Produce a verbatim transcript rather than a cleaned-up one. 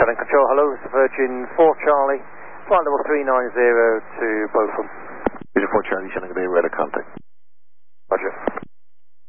Cabin Control, hello, it's Virgin four Charlie, flight level three nine zero to Botham. Virgin four Charlie, Shannon Bay, Radar